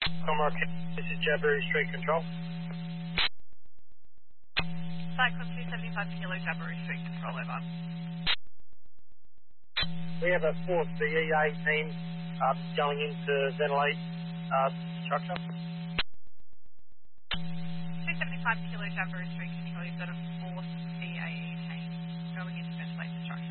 Comrock, this is Jabberry Street Control. Cyclone 275 Kilo Jabberoo Street Control, over. We have a fourth BEA team going into ventilate structure. 275 Kilo Jabberoo Street Control, you've got a fourth BAE team going into ventilator structure.